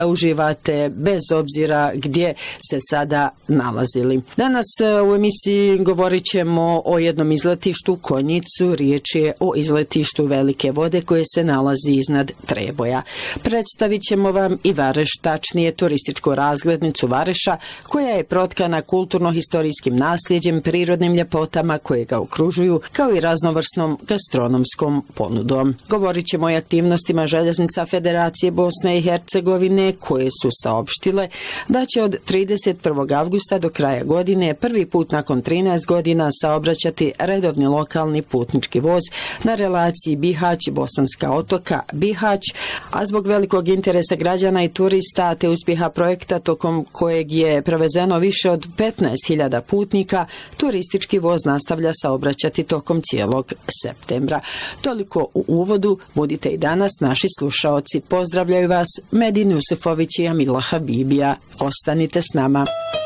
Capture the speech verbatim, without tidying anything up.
uživate bez obzira gdje se sada nalazili. Danas u emisiji govorit ćemo o jednom izletištu Konjicu. Riječ je o izletištu Velike Vode koje se nalazi iznad Treboja. Predstavit ćemo vam i Vareš, tačnije turističku razglednicu Vareša, koja je protkana kulturno-historijskim nasljeđem, prirodnim ljepotama koje ga okružuju, kao i raznovrsnom gastronomskom ponudom. Govorit ćemo i aktivnostima Željeznica Federacije Bosne i Hercegovine, koje su saopštile da će od trideset prvog avgusta do kraja godine prvi put nakon trinaest godina saobraćati redovni lokalni putnički voz na relaciji Bihać-Bosanska Otoka Bihać, a zbog velikog interesa građana i turista te uspjeha projekta tokom kojeg je prevezeno više od petnaest hiljada putnika, turistički voz nastavlja saobraćati tokom cijelog septembra. Toliko u uvodu, budite i danas naši slušaoci. Pozdravljaju vas Medin Jusufović i Amila Habibija. Ostanite s nama.